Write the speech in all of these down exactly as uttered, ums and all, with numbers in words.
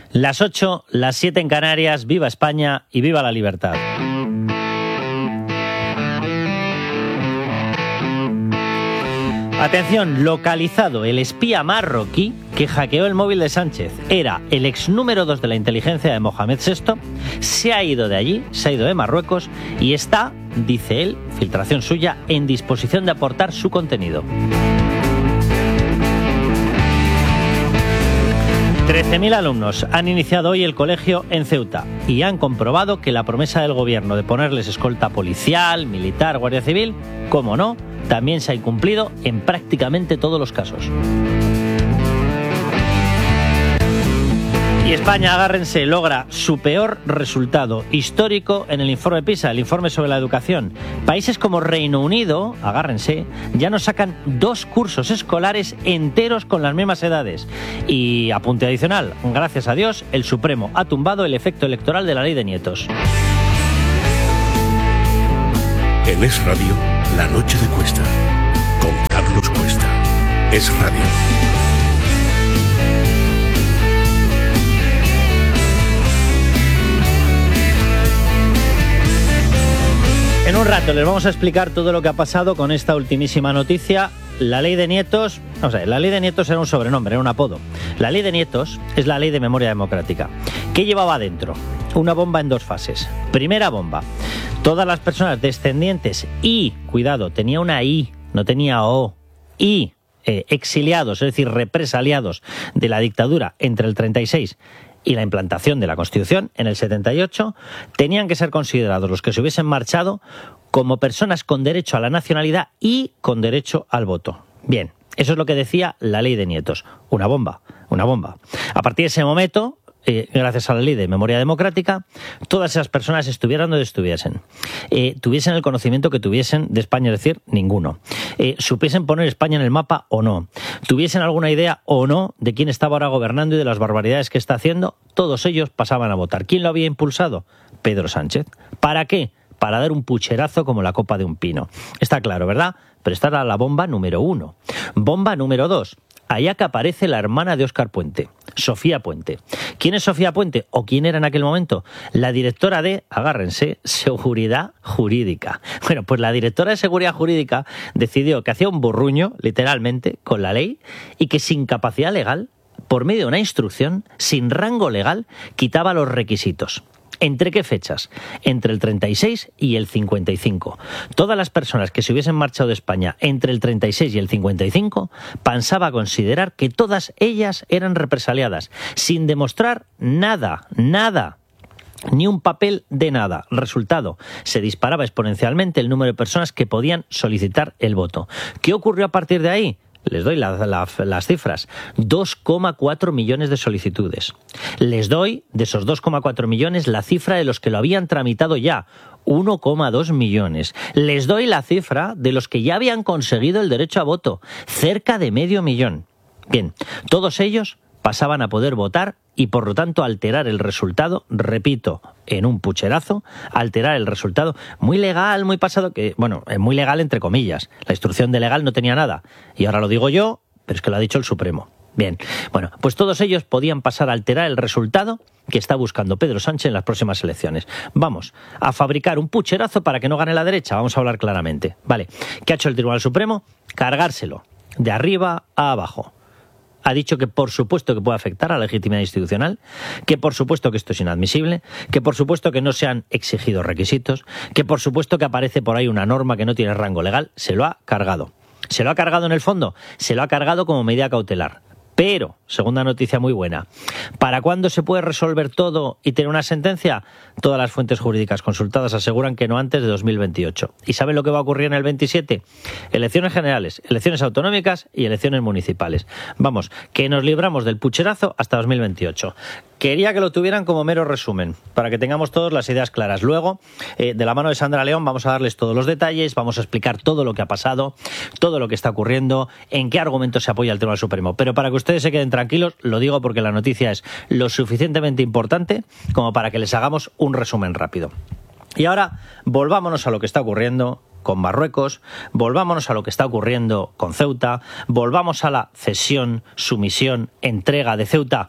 Las ocho, las siete en Canarias, viva España y viva la libertad. Atención, localizado el espía marroquí que hackeó el móvil de Sánchez. Era el ex número dos de la inteligencia de Mohamed sexto, se ha ido de allí, se ha ido de Marruecos y está, dice él, filtración suya, en disposición de aportar su contenido. trece mil alumnos han iniciado hoy el colegio en Ceuta y han comprobado que la promesa del gobierno de ponerles escolta policial, militar, guardia civil, como no, también se ha incumplido en prácticamente todos los casos. Y España, agárrense, logra su peor resultado histórico en el informe PISA, el informe sobre la educación. Países como Reino Unido, agárrense, ya nos sacan dos cursos escolares enteros con las mismas edades. Y apunte adicional, gracias a Dios, el Supremo ha tumbado el efecto electoral de la ley de nietos. En Es Radio, la noche de Cuesta, con Carlos Cuesta. Es Radio. En un rato les vamos a explicar todo lo que ha pasado con esta ultimísima noticia. La ley de nietos, vamos a ver, la ley de nietos era un sobrenombre, era un apodo. La ley de nietos es la ley de memoria democrática. ¿Qué llevaba dentro? Una bomba en dos fases. Primera bomba. Todas las personas descendientes y, cuidado, tenía una I, no tenía O, y eh, exiliados, es decir, represaliados de la dictadura entre el treinta y seis y la implantación de la Constitución en el setenta y ocho, tenían que ser considerados los que se hubiesen marchado como personas con derecho a la nacionalidad y con derecho al voto. Bien, eso es lo que decía la ley de nietos. Una bomba, una bomba. A partir de ese momento, eh, gracias a la ley de memoria democrática, todas esas personas estuvieran donde estuviesen, eh, tuviesen el conocimiento que tuviesen de España, es decir, ninguno, eh, supiesen poner España en el mapa o no, tuviesen alguna idea o no de quién estaba ahora gobernando y de las barbaridades que está haciendo, todos ellos pasaban a votar. ¿Quién lo había impulsado? Pedro Sánchez. ¿Para qué? Para dar un pucherazo como la copa de un pino. Está claro, ¿verdad? Pero esta era la bomba número uno. Bomba número dos. Allá que aparece la hermana de Óscar Puente, Sofía Puente. ¿Quién es Sofía Puente? ¿O quién era en aquel momento? La directora de, agárrense, Seguridad Jurídica. Bueno, pues la directora de Seguridad Jurídica decidió que hacía un burruño, literalmente, con la ley y que sin capacidad legal, por medio de una instrucción, sin rango legal, quitaba los requisitos. ¿Entre qué fechas? Entre el treinta y seis y el cincuenta y cinco. Todas las personas que se hubiesen marchado de España entre el treinta y seis y el cincuenta y cinco pasaba a considerar que todas ellas eran represaliadas, sin demostrar nada, nada. Ni un papel de nada. Resultado, se disparaba exponencialmente el número de personas que podían solicitar el voto. ¿Qué ocurrió a partir de ahí? Les doy la, la, las cifras. dos coma cuatro millones de solicitudes. Les doy, de esos dos coma cuatro millones, la cifra de los que lo habían tramitado ya. uno coma dos millones. Les doy la cifra de los que ya habían conseguido el derecho a voto. Cerca de medio millón. Bien, todos ellos pasaban a poder votar y por lo tanto alterar el resultado, repito, en un pucherazo, alterar el resultado, muy legal, muy pasado, que bueno, muy legal entre comillas, la instrucción de legal no tenía nada, y ahora lo digo yo, pero es que lo ha dicho el Supremo. Bien, bueno, pues todos ellos podían pasar a alterar el resultado que está buscando Pedro Sánchez en las próximas elecciones. Vamos a fabricar un pucherazo para que no gane la derecha, vamos a hablar claramente. Vale, ¿qué ha hecho el Tribunal Supremo? Cargárselo, de arriba a abajo. Ha dicho que por supuesto que puede afectar a la legitimidad institucional, que por supuesto que esto es inadmisible, que por supuesto que no se han exigido requisitos, que por supuesto que aparece por ahí una norma que no tiene rango legal. Se lo ha cargado. ¿Se lo ha cargado en el fondo? Se lo ha cargado como medida cautelar. Pero, segunda noticia muy buena, ¿para cuándo se puede resolver todo y tener una sentencia? Todas las fuentes jurídicas consultadas aseguran que no antes de dos mil veintiocho. ¿Y saben lo que va a ocurrir en el veintisiete? Elecciones generales, elecciones autonómicas y elecciones municipales. Vamos, que nos libramos del pucherazo hasta dos mil veintiocho. Quería que lo tuvieran como mero resumen, para que tengamos todas las ideas claras. Luego, eh, de la mano de Sandra León, vamos a darles todos los detalles, vamos a explicar todo lo que ha pasado, todo lo que está ocurriendo, en qué argumentos se apoya el Tribunal Supremo. Pero para que ustedes se queden tranquilos, lo digo porque la noticia es lo suficientemente importante como para que les hagamos un resumen rápido. Y ahora, volvámonos a lo que está ocurriendo con Marruecos, volvámonos a lo que está ocurriendo con Ceuta, volvamos a la cesión, sumisión, entrega de Ceuta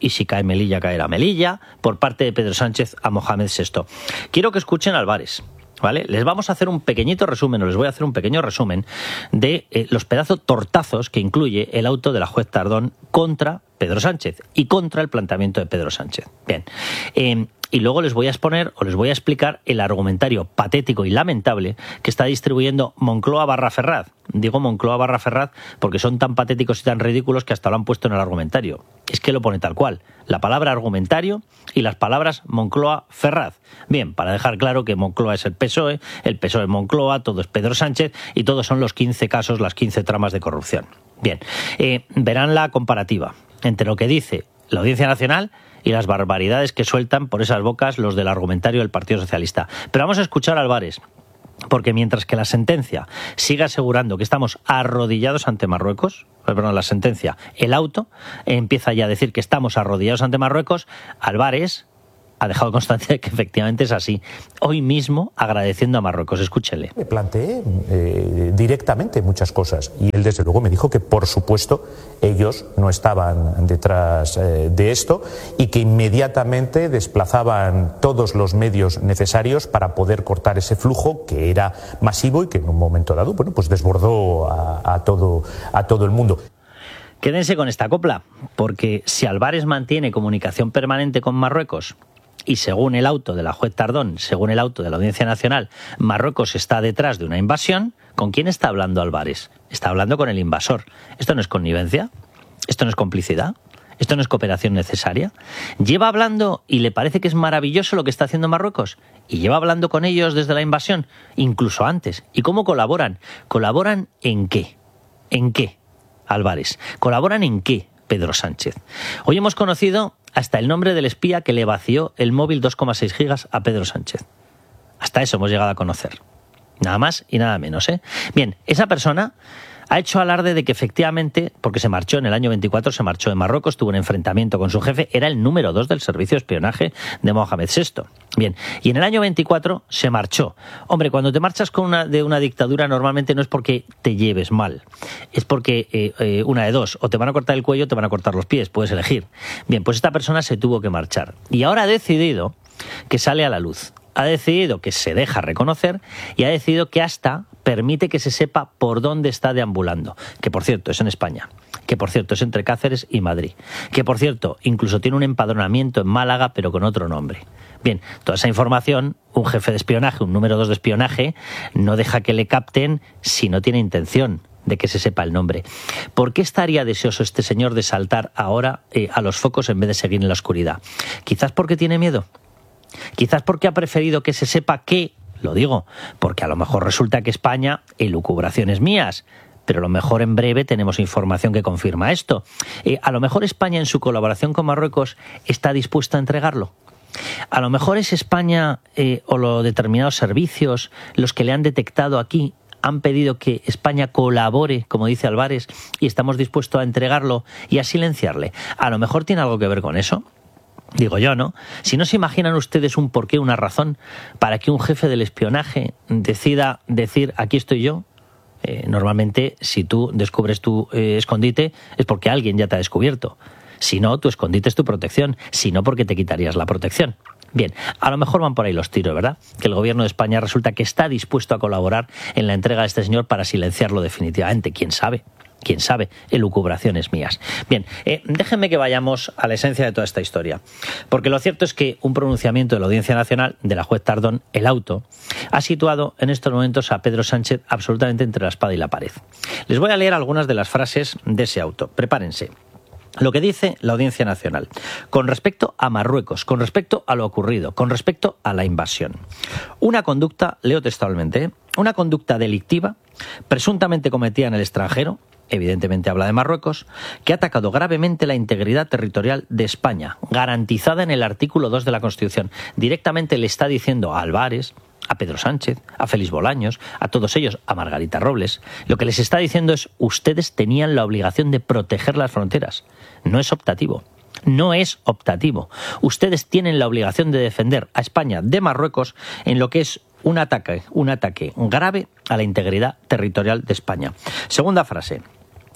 y si cae Melilla, caerá Melilla, por parte de Pedro Sánchez a Mohamed sexto. Quiero que escuchen a Álvarez, ¿vale? Les vamos a hacer un pequeñito resumen, o les voy a hacer un pequeño resumen de eh, los pedazos tortazos que incluye el auto de la juez Tardón contra Pedro Sánchez y contra el planteamiento de Pedro Sánchez. Bien, eh, y luego les voy a exponer o les voy a explicar el argumentario patético y lamentable que está distribuyendo Moncloa barra Ferraz. Digo Moncloa barra Ferraz porque son tan patéticos y tan ridículos que hasta lo han puesto en el argumentario. Es que lo pone tal cual, la palabra argumentario y las palabras Moncloa Ferraz. Bien, para dejar claro que Moncloa es el P S O E, el P S O E es Moncloa, todo es Pedro Sánchez y todos son los quince casos, las quince tramas de corrupción. Bien, eh, verán la comparativa entre lo que dice la Audiencia Nacional y las barbaridades que sueltan por esas bocas los del argumentario del Partido Socialista. Pero vamos a escuchar a Álvarez, porque mientras que la sentencia sigue asegurando que estamos arrodillados ante Marruecos, perdón, la sentencia, el auto empieza ya a decir que estamos arrodillados ante Marruecos, Álvarez ha dejado constancia de que efectivamente es así. Hoy mismo agradeciendo a Marruecos. Escúchele. Me planteé eh, directamente muchas cosas y él desde luego me dijo que por supuesto ellos no estaban detrás eh, de esto y que inmediatamente desplazaban todos los medios necesarios para poder cortar ese flujo que era masivo y que en un momento dado, bueno, pues desbordó a, a, todo, a todo el mundo. Quédense con esta copla, porque si Álvarez mantiene comunicación permanente con Marruecos, y según el auto de la juez Tardón, según el auto de la Audiencia Nacional, Marruecos está detrás de una invasión, ¿con quién está hablando Álvarez? Está hablando con el invasor. ¿Esto no es connivencia? ¿Esto no es complicidad? ¿Esto no es cooperación necesaria? ¿Lleva hablando y le parece que es maravilloso lo que está haciendo Marruecos? ¿Y lleva hablando con ellos desde la invasión? Incluso antes. ¿Y cómo colaboran? ¿Colaboran en qué? ¿En qué, Álvarez? ¿Colaboran en qué, Pedro Sánchez? Hoy hemos conocido hasta el nombre del espía que le vació el móvil dos coma seis gigas a Pedro Sánchez. Hasta eso hemos llegado a conocer. Nada más y nada menos, ¿eh? Bien, esa persona ha hecho alarde de que efectivamente, porque se marchó en el año veinticuatro, se marchó de Marruecos, tuvo un enfrentamiento con su jefe, era el número dos del servicio de espionaje de Mohamed sexto. Bien, y en el año veinticuatro se marchó. Hombre, cuando te marchas con una, de una dictadura normalmente no es porque te lleves mal, es porque eh, eh, una de dos, o te van a cortar el cuello o te van a cortar los pies, puedes elegir. Bien, pues esta persona se tuvo que marchar y ahora ha decidido que sale a la luz. Ha decidido que se deja reconocer y ha decidido que hasta permite que se sepa por dónde está deambulando. Que, por cierto, es en España. Que, por cierto, es entre Cáceres y Madrid. Que, por cierto, incluso tiene un empadronamiento en Málaga, pero con otro nombre. Bien, toda esa información, un jefe de espionaje, un número dos de espionaje, no deja que le capten si no tiene intención de que se sepa el nombre. ¿Por qué estaría deseoso este señor de saltar ahora eh, a los focos en vez de seguir en la oscuridad? Quizás porque tiene miedo. Quizás porque ha preferido que se sepa que, lo digo, porque a lo mejor resulta que España, elucubraciones mías, pero a lo mejor en breve tenemos información que confirma esto. Eh, a lo mejor España en su colaboración con Marruecos está dispuesta a entregarlo. A lo mejor es España eh, o los determinados servicios los que le han detectado aquí, han pedido que España colabore, como dice Álvarez, y estamos dispuestos a entregarlo y a silenciarle. A lo mejor tiene algo que ver con eso. Digo yo, ¿no? Si no se imaginan ustedes un porqué, una razón para que un jefe del espionaje decida decir aquí estoy yo, eh, normalmente si tú descubres tu eh, escondite es porque alguien ya te ha descubierto. Si no, tu escondite es tu protección, si no, porque te quitarías la protección. Bien, a lo mejor van por ahí los tiros, ¿verdad? Que el gobierno de España resulta que está dispuesto a colaborar en la entrega de este señor para silenciarlo definitivamente, ¿quién sabe? Quién sabe, elucubraciones mías. Bien, eh, déjenme que vayamos a la esencia de toda esta historia. Porque lo cierto es que un pronunciamiento de la Audiencia Nacional, de la juez Tardón, el auto, ha situado en estos momentos a Pedro Sánchez absolutamente entre la espada y la pared. Les voy a leer algunas de las frases de ese auto. Prepárense. Lo que dice la Audiencia Nacional con respecto a Marruecos, con respecto a lo ocurrido, con respecto a la invasión. Una conducta, leo textualmente, ¿eh? una conducta delictiva, presuntamente cometida en el extranjero, evidentemente habla de Marruecos, que ha atacado gravemente la integridad territorial de España, garantizada en el artículo dos de la Constitución. Directamente le está diciendo a Álvarez, a Pedro Sánchez, a Félix Bolaños, a todos ellos, a Margarita Robles, lo que les está diciendo es: ustedes tenían la obligación de proteger las fronteras. No es optativo. No es optativo. Ustedes tienen la obligación de defender a España de Marruecos en lo que es un ataque, un ataque grave a la integridad territorial de España. Segunda frase.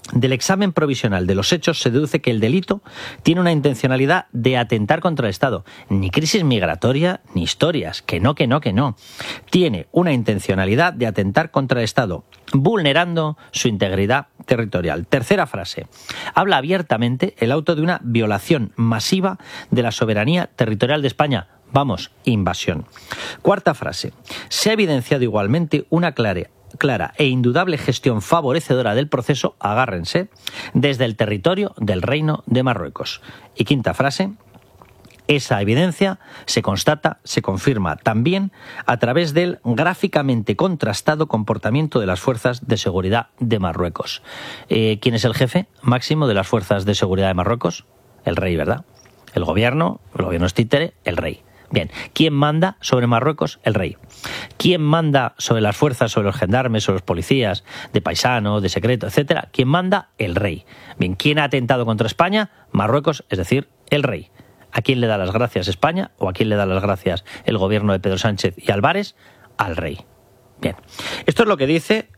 Del examen provisional de los hechos se deduce que el delito tiene una intencionalidad de atentar contra el Estado. Ni crisis migratoria ni historias. Que no, que no, que no. Tiene una intencionalidad de atentar contra el Estado, vulnerando su integridad territorial. Tercera frase. Habla abiertamente el auto de una violación masiva de la soberanía territorial de España. Vamos, invasión. Cuarta frase. Se ha evidenciado igualmente una clara clara e indudable gestión favorecedora del proceso, agárrense, desde el territorio del Reino de Marruecos. Y quinta frase, esa evidencia se constata, se confirma también a través del gráficamente contrastado comportamiento de las fuerzas de seguridad de Marruecos. Eh, ¿Quién es el jefe máximo de las fuerzas de seguridad de Marruecos? El rey, ¿verdad? El gobierno, el gobierno es títere, el rey. Bien, ¿quién manda sobre Marruecos? El rey. ¿Quién manda sobre las fuerzas, sobre los gendarmes, sobre los policías, de paisano, de secreto, etcétera? ¿Quién manda? El rey. Bien, ¿quién ha atentado contra España? Marruecos, es decir, el rey. ¿A quién le da las gracias España o a quién le da las gracias el gobierno de Pedro Sánchez y Álvarez? Al rey. Bien, esto es lo que dice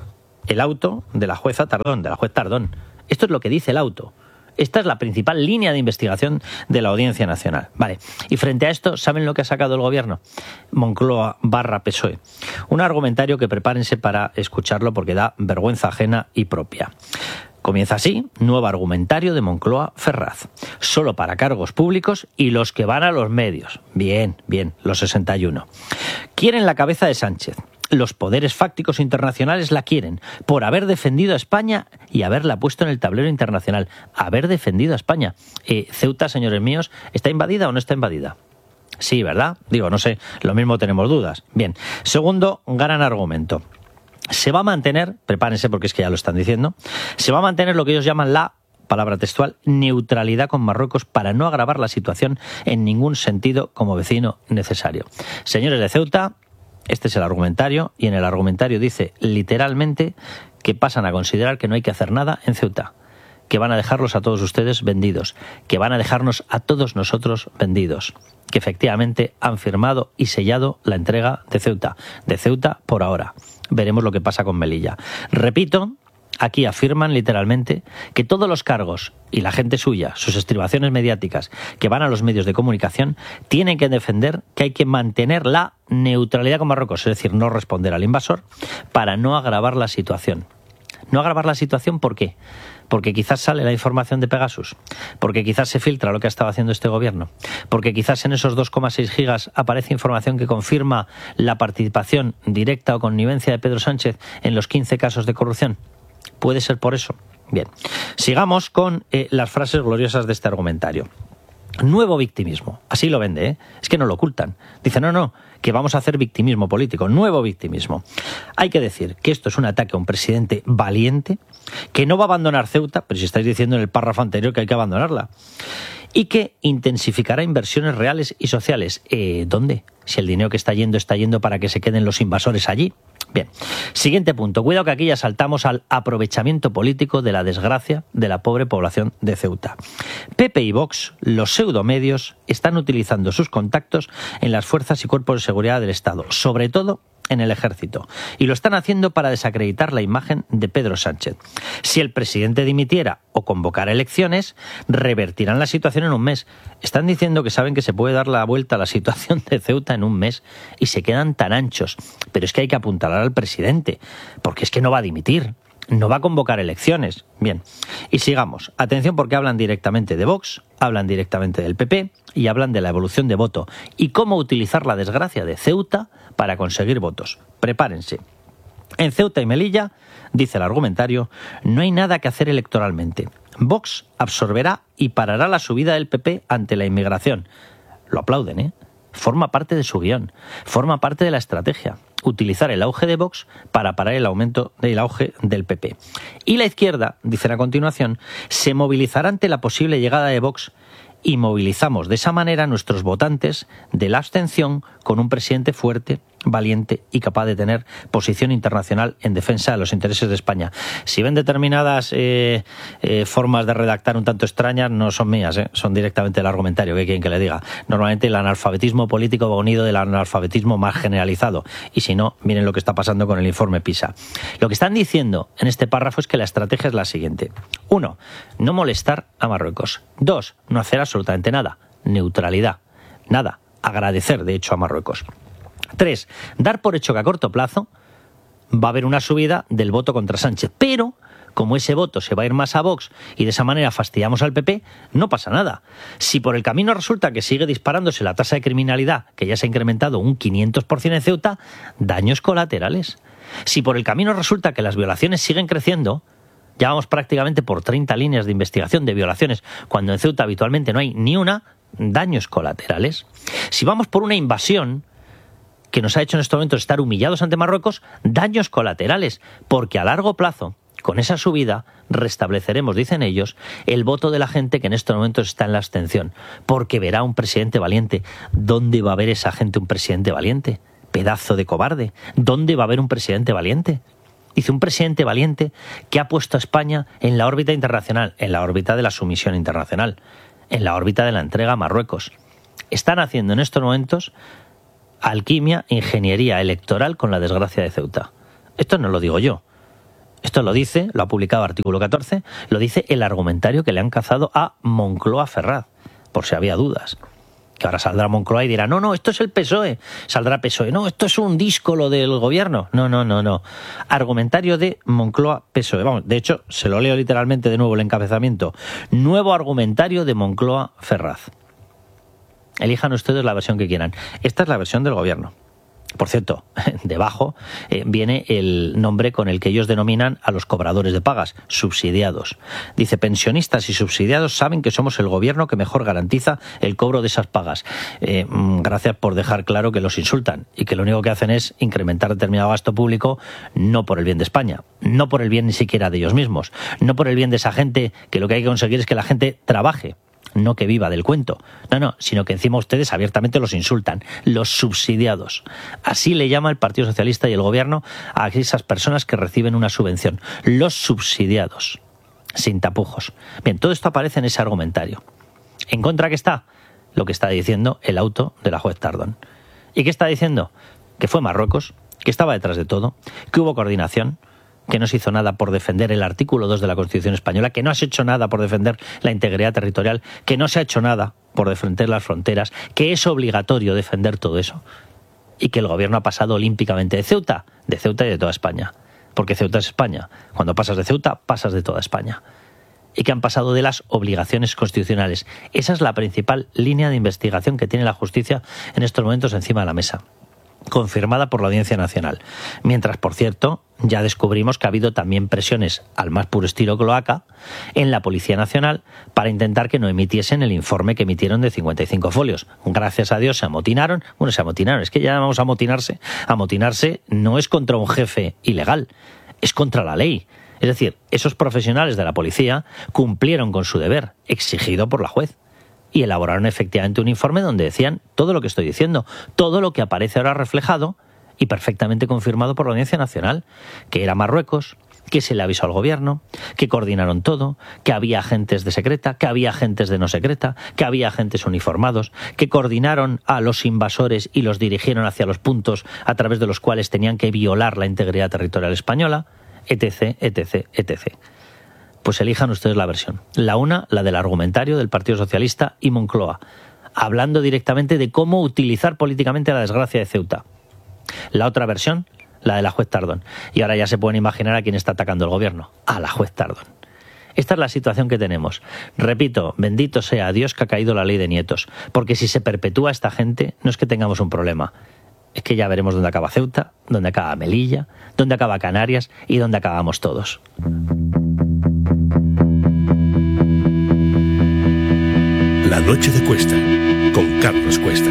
el auto de la jueza Tardón, de la juez Tardón. Esto es lo que dice el auto. Esta es la principal línea de investigación de la Audiencia Nacional. Vale. Y frente a esto, ¿saben lo que ha sacado el gobierno? Moncloa barra P S O E. Un argumentario que prepárense para escucharlo porque da vergüenza ajena y propia. Comienza así, nuevo argumentario de Moncloa Ferraz. Solo para cargos públicos y los que van a los medios. Bien, bien, los sesenta y uno. Quieren la cabeza de Sánchez. Los poderes fácticos internacionales la quieren por haber defendido a España y haberla puesto en el tablero internacional. Haber defendido a España. Eh, Ceuta, señores míos, ¿está invadida o no está invadida? Sí, ¿verdad? Digo, no sé, lo mismo tenemos dudas. Bien. Segundo, gran argumento. Se va a mantener, prepárense porque es que ya lo están diciendo, se va a mantener lo que ellos llaman la, palabra textual, neutralidad con Marruecos para no agravar la situación en ningún sentido como vecino necesario. Señores de Ceuta, este es el argumentario, y en el argumentario dice literalmente que pasan a considerar que no hay que hacer nada en Ceuta, que van a dejarlos a todos ustedes vendidos, que van a dejarnos a todos nosotros vendidos, que efectivamente han firmado y sellado la entrega de Ceuta, de Ceuta por ahora. Veremos lo que pasa con Melilla. Repito, aquí afirman literalmente que todos los cargos y la gente suya, sus estribaciones mediáticas que van a los medios de comunicación, tienen que defender que hay que mantener la neutralidad con Marruecos, es decir, no responder al invasor, para no agravar la situación. ¿No agravar la situación por qué? Porque quizás sale la información de Pegasus, porque quizás se filtra lo que ha estado haciendo este gobierno, porque quizás en esos dos coma seis gigas aparece información que confirma la participación directa o connivencia de Pedro Sánchez en los quince casos de corrupción. ¿Puede ser por eso? Bien, sigamos con eh, las frases gloriosas de este argumentario. Nuevo victimismo, así lo vende, ¿eh? Es que no lo ocultan. Dice, no, no, que vamos a hacer victimismo político, nuevo victimismo. Hay que decir que esto es un ataque a un presidente valiente, que no va a abandonar Ceuta, pero si estáis diciendo en el párrafo anterior que hay que abandonarla, y que intensificará inversiones reales y sociales. Eh, ¿Dónde? Si el dinero que está yendo está yendo para que se queden los invasores allí. Bien, siguiente punto. Cuidado que aquí ya saltamos al aprovechamiento político de la desgracia de la pobre población de Ceuta. P P y Vox, los pseudomedios, están utilizando sus contactos en las fuerzas y cuerpos de seguridad del Estado, sobre todo en el ejército, y lo están haciendo para desacreditar la imagen de Pedro Sánchez. Si el presidente dimitiera o convocara elecciones, revertirán la situación en un mes. Están diciendo que saben que se puede dar la vuelta a la situación de Ceuta en un mes y se quedan tan anchos. Pero es que hay que apuntalar al presidente, porque es que no va a dimitir, no va a convocar elecciones. Bien, y sigamos. Atención porque hablan directamente de Vox, hablan directamente del P P y hablan de la evolución de voto y cómo utilizar la desgracia de Ceuta para conseguir votos. Prepárense. En Ceuta y Melilla, dice el argumentario, no hay nada que hacer electoralmente. Vox absorberá y parará la subida del P P ante la inmigración. Lo aplauden, ¿eh? Forma parte de su guión, forma parte de la estrategia. Utilizar el auge de Vox para parar el aumento del auge del P P. Y la izquierda, dicen a continuación, se movilizará ante la posible llegada de Vox y movilizamos de esa manera a nuestros votantes de la abstención con un presidente fuerte, valiente y capaz de tener posición internacional en defensa de los intereses de España. Si ven determinadas eh, eh, formas de redactar un tanto extrañas, no son mías, eh, son directamente el argumentario, ¿qué quieren que le diga? Normalmente el analfabetismo político va unido del analfabetismo más generalizado, y si no, miren lo que está pasando con el informe PISA. Lo que están diciendo en este párrafo es que la estrategia es la siguiente. Uno, no molestar a Marruecos. Dos, no hacer absolutamente nada. Neutralidad. Nada. Agradecer, de hecho, a Marruecos. Tres, dar por hecho que a corto plazo va a haber una subida del voto contra Sánchez, pero como ese voto se va a ir más a Vox y de esa manera fastidiamos al P P, no pasa nada. Si por el camino resulta que sigue disparándose la tasa de criminalidad, que ya se ha incrementado un quinientos por ciento en Ceuta, daños colaterales. Si por el camino resulta que las violaciones siguen creciendo, ya vamos prácticamente por treinta líneas de investigación de violaciones, cuando en Ceuta habitualmente no hay ni una, daños colaterales. Si vamos por una invasión que nos ha hecho en estos momentos estar humillados ante Marruecos, daños colaterales, porque a largo plazo, con esa subida, restableceremos, dicen ellos, el voto de la gente que en estos momentos está en la abstención, porque verá un presidente valiente. ¿Dónde va a haber esa gente un presidente valiente? Pedazo de cobarde. ¿Dónde va a haber un presidente valiente? Dice, un presidente valiente que ha puesto a España en la órbita internacional, en la órbita de la sumisión internacional, en la órbita de la entrega a Marruecos. Están haciendo en estos momentos alquimia, ingeniería electoral con la desgracia de Ceuta. Esto no lo digo yo. Esto lo dice, lo ha publicado Artículo catorce, lo dice el argumentario que le han cazado a Moncloa Ferraz, por si había dudas. Que ahora saldrá Moncloa y dirá, no, no, esto es el P S O E. Saldrá P S O E, no, esto es un disco lo del gobierno. No, no, no, no. Argumentario de Moncloa P S O E. Vamos, de hecho, se lo leo literalmente de nuevo el encabezamiento. Nuevo argumentario de Moncloa Ferraz. Elijan ustedes la versión que quieran. Esta es la versión del gobierno. Por cierto, debajo eh, viene el nombre con el que ellos denominan a los cobradores de pagas, subsidiados. Dice, pensionistas y subsidiados saben que somos el gobierno que mejor garantiza el cobro de esas pagas. Eh, gracias por dejar claro que los insultan y que lo único que hacen es incrementar determinado gasto público, no por el bien de España, no por el bien ni siquiera de ellos mismos, no por el bien de esa gente, que lo que hay que conseguir es que la gente trabaje, no que viva del cuento. No, no, sino que encima ustedes abiertamente los insultan, los subsidiados. Así le llama el Partido Socialista y el Gobierno a esas personas que reciben una subvención, los subsidiados, sin tapujos. Bien, todo esto aparece en ese argumentario. ¿En contra qué está? Lo que está diciendo el auto de la juez Tardón. ¿Y qué está diciendo? Que fue Marruecos, que estaba detrás de todo, que hubo coordinación, que no se hizo nada por defender el artículo dos de la Constitución Española, que no se ha hecho nada por defender la integridad territorial, que no se ha hecho nada por defender las fronteras, que es obligatorio defender todo eso, y que el gobierno ha pasado olímpicamente de Ceuta, de Ceuta y de toda España, porque Ceuta es España. Cuando pasas de Ceuta, pasas de toda España. Y que han pasado de las obligaciones constitucionales. Esa es la principal línea de investigación que tiene la justicia en estos momentos encima de la mesa, confirmada por la Audiencia Nacional. Mientras, por cierto, ya descubrimos que ha habido también presiones al más puro estilo cloaca en la Policía Nacional para intentar que no emitiesen el informe que emitieron de cincuenta y cinco folios. Gracias a Dios se amotinaron. Bueno, se amotinaron, es que ya vamos a amotinarse. Amotinarse no es contra un jefe ilegal, es contra la ley. Es decir, esos profesionales de la policía cumplieron con su deber, exigido por la juez. Y elaboraron efectivamente un informe donde decían todo lo que estoy diciendo, todo lo que aparece ahora reflejado y perfectamente confirmado por la Audiencia Nacional, que era Marruecos, que se le avisó al gobierno, que coordinaron todo, que había agentes de secreta, que había agentes de no secreta, que había agentes uniformados, que coordinaron a los invasores y los dirigieron hacia los puntos a través de los cuales tenían que violar la integridad territorial española, etc, etc, etcétera. Pues elijan ustedes la versión. La una, la del argumentario del Partido Socialista y Moncloa, hablando directamente de cómo utilizar políticamente la desgracia de Ceuta. La otra versión, la de la juez Tardón. Y ahora ya se pueden imaginar a quién está atacando el gobierno, a la juez Tardón. Esta es la situación que tenemos. Repito, bendito sea Dios que ha caído la ley de nietos, porque si se perpetúa esta gente, no es que tengamos un problema. Es que ya veremos dónde acaba Ceuta, dónde acaba Melilla, dónde acaba Canarias y dónde acabamos todos. La noche de Cuesta, con Carlos Cuesta.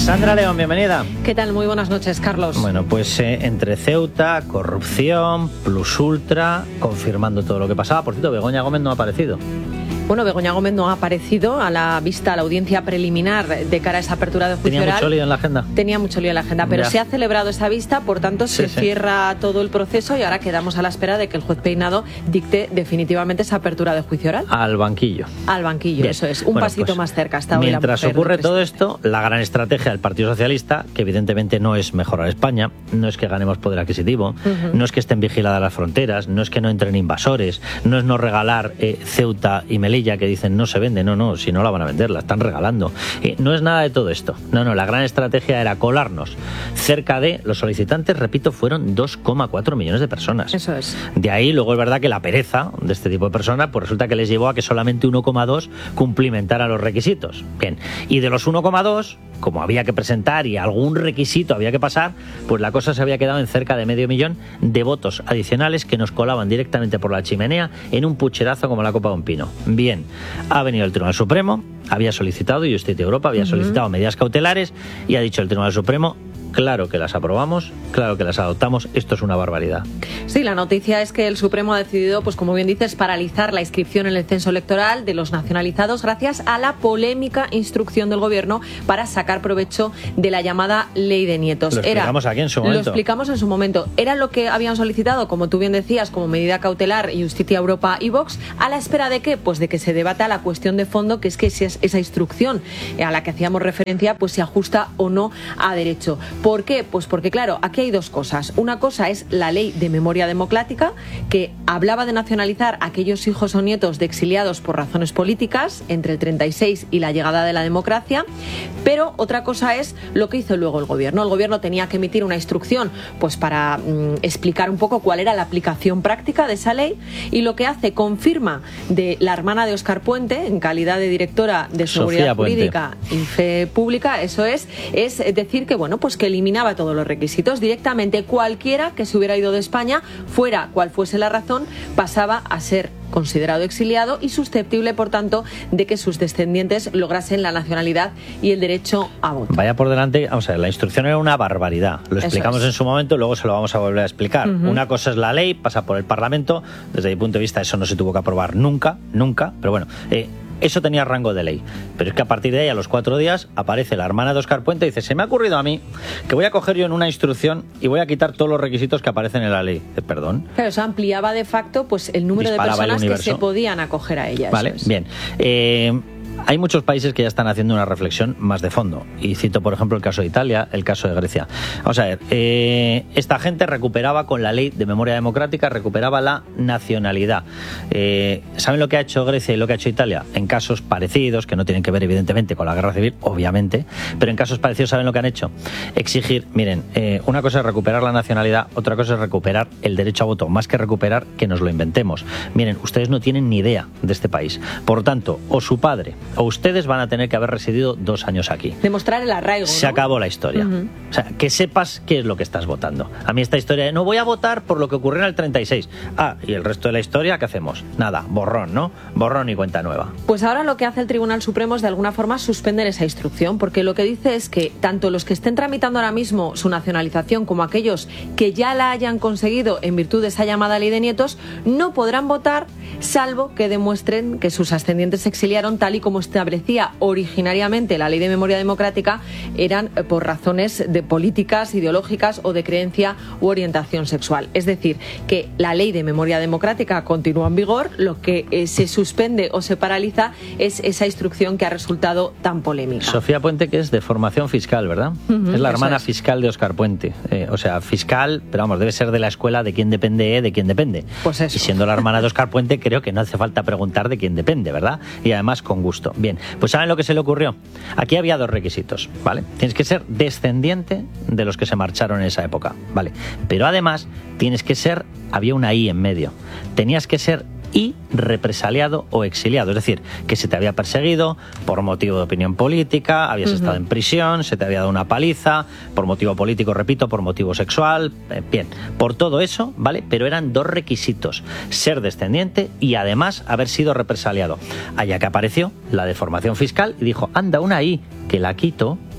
Sandra León, bienvenida. ¿Qué tal? Muy buenas noches, Carlos. Bueno, pues eh, entre Ceuta, corrupción, Plus Ultra, confirmando todo lo que pasaba. Por cierto, Begoña Gómez no ha aparecido. Bueno, Begoña Gómez no ha aparecido a la vista, a la audiencia preliminar de cara a esa apertura de juicio Tenía oral. mucho lío en la agenda. Tenía mucho lío en la agenda, pero Ya. se ha celebrado esa vista, por tanto Sí, se sí. cierra todo el proceso y ahora quedamos a la espera de que el juez Peinado dicte definitivamente esa apertura de juicio oral. Al banquillo. Al banquillo, Bien. eso es, un Bueno, pasito pues, más cerca. Hasta hoy la mientras mujer ocurre del todo presidente. esto, la gran estrategia del Partido Socialista, que evidentemente no es mejorar España, no es que ganemos poder adquisitivo, Ujú. no es que estén vigiladas las fronteras, no es que no entren invasores, no es no regalar eh, Ceuta y Melilla, que dicen no se vende, no, no, si no la van a vender, la están regalando. Eh, no es nada de todo esto. No, no, la gran estrategia era colarnos cerca de los solicitantes, repito, fueron dos coma cuatro millones de personas. Eso es. De ahí, luego es verdad que la pereza de este tipo de personas, pues resulta que les llevó a que solamente uno coma dos cumplimentara los requisitos. Bien, y de los uno coma dos, como había que presentar y algún requisito había que pasar, pues la cosa se había quedado en cerca de medio millón de votos adicionales que nos colaban directamente por la chimenea en un pucherazo como la copa de un pino. Bien, ha venido el Tribunal Supremo, había solicitado, Justicia Europa había solicitado medidas cautelares y ha dicho el Tribunal Supremo, claro que las aprobamos, claro que las adoptamos, esto es una barbaridad. Sí, la noticia es que el Supremo ha decidido, pues como bien dices, paralizar la inscripción en el censo electoral de los nacionalizados gracias a la polémica instrucción del Gobierno para sacar provecho de la llamada Ley de Nietos. Lo explicamos aquí en su momento. Lo explicamos en su momento. Era lo que habían solicitado, como tú bien decías, como medida cautelar Justicia Europa y Vox, a la espera de qué, pues de que se debata la cuestión de fondo, que es que si es esa instrucción a la que hacíamos referencia, pues se ajusta o no a derecho. ¿Por qué? Pues porque, claro, aquí hay dos cosas. Una cosa es la Ley de Memoria Democrática, que hablaba de nacionalizar a aquellos hijos o nietos de exiliados por razones políticas entre el treinta y seis y la llegada de la democracia, pero otra cosa es lo que hizo luego el Gobierno. El Gobierno tenía que emitir una instrucción pues para mm, explicar un poco cuál era la aplicación práctica de esa ley, y lo que hace, confirma de la hermana de Óscar Puente, en calidad de directora de Seguridad Sofía Puente. Jurídica y Fe Pública, eso es, es decir que, bueno, pues que eliminaba todos los requisitos. Directamente cualquiera que se hubiera ido de España, fuera cual fuese la razón, pasaba a ser considerado exiliado y susceptible, por tanto, de que sus descendientes lograsen la nacionalidad y el derecho a voto. Vaya por delante, vamos a ver, la instrucción era una barbaridad. Lo Eso explicamos es. en su momento, luego se lo vamos a volver a explicar. Ujú. Una cosa es la ley, pasa por el Parlamento. Desde mi punto de vista, eso no se tuvo que aprobar nunca, nunca. Pero bueno, eh, eso tenía rango de ley. Pero es que a partir de ahí, a los cuatro días, aparece la hermana de Óscar Puente y dice: se me ha ocurrido a mí que voy a coger yo en una instrucción y voy a quitar todos los requisitos que aparecen en la ley. Eh, Perdón. Claro, eso ampliaba de facto pues el número Disparaba de el personas que universo. se podían acoger a ella. Vale, eso es. bien. Eh, hay muchos países que ya están haciendo una reflexión más de fondo. Y cito, por ejemplo, el caso de Italia, el caso de Grecia. Vamos a ver, eh, esta gente recuperaba con la ley de memoria democrática, recuperaba la nacionalidad. Eh, ¿Saben lo que ha hecho Grecia y lo que ha hecho Italia? En casos parecidos, que no tienen que ver evidentemente con la guerra civil, obviamente, pero en casos parecidos, ¿saben lo que han hecho? Exigir, miren, eh, una cosa es recuperar la nacionalidad, otra cosa es recuperar el derecho a voto, más que recuperar que nos lo inventemos. Miren, ustedes no tienen ni idea de este país. Por tanto, o su padre o ustedes van a tener que haber residido dos años aquí. Demostrar el arraigo, Se ¿no? acabó la historia. Ujú. O sea, que sepas qué es lo que estás votando. A mí esta historia de no voy a votar por lo que ocurrió en el treinta y seis. Ah, y el resto de la historia, ¿qué hacemos? Nada, borrón, ¿no? Borrón y cuenta nueva. Pues ahora lo que hace el Tribunal Supremo es de alguna forma suspender esa instrucción, porque lo que dice es que tanto los que estén tramitando ahora mismo su nacionalización como aquellos que ya la hayan conseguido en virtud de esa llamada Ley de Nietos no podrán votar salvo que demuestren que sus ascendientes se exiliaron tal y como establecía originariamente la Ley de Memoria Democrática, eran eh, por razones de políticas, ideológicas o de creencia u orientación sexual. Es decir, que la Ley de Memoria Democrática continúa en vigor, lo que eh, se suspende o se paraliza es esa instrucción que ha resultado tan polémica. Sofía Puente, que es de formación fiscal, ¿verdad? Ujú, es la eso hermana es. fiscal de Óscar Puente. Eh, o sea, fiscal, pero vamos, debe ser de la escuela de quién depende, eh, de quién depende. Pues eso. Y siendo la hermana de Óscar Puente, creo que no hace falta preguntar de quién depende, ¿verdad? Y además con gusto. Bien, pues ¿saben lo que se le ocurrió? Aquí había dos requisitos, ¿vale? Tienes que ser descendiente de los que se marcharon en esa época, ¿vale? Pero además tienes que ser, había una I en medio, tenías que ser y represaliado o exiliado, es decir, que se te había perseguido por motivo de opinión política, habías uh-huh. estado en prisión, se te había dado una paliza, por motivo político, repito, por motivo sexual, eh, bien, por todo eso, ¿vale? Pero eran dos requisitos, ser descendiente y además haber sido represaliado. Allá que apareció la deformación fiscal y dijo, anda, una I, que la quito,